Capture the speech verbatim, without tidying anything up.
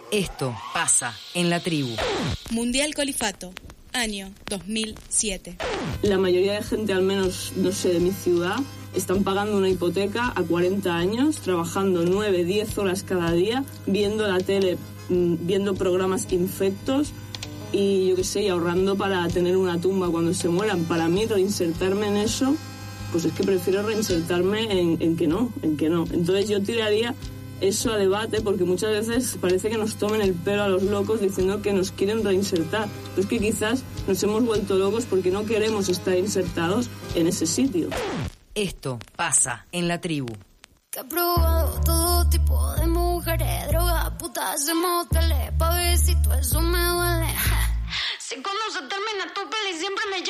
Esto pasa en la tribu. Mundial Colifato, año dos mil siete. La mayoría de gente, al menos, no sé, de mi ciudad, están pagando una hipoteca a cuarenta años, trabajando nueve, diez horas cada día, viendo la tele, viendo programas infectos y yo qué sé, y ahorrando para tener una tumba cuando se mueran. Para mí, reinsertarme en eso, pues es que prefiero reinsertarme en, en que no, en que no. Entonces yo tiraría eso a debate, porque muchas veces parece que nos tomen el pelo a los locos diciendo que nos quieren reinsertar. Pero es que quizás nos hemos vuelto locos porque no queremos estar insertados en ese sitio. Esto pasa en la tribu. Que he probado todo tipo de mujeres, drogas, putas, en moteles, pa' ver si todo eso me duele. Si cuando se termina tu peli siempre me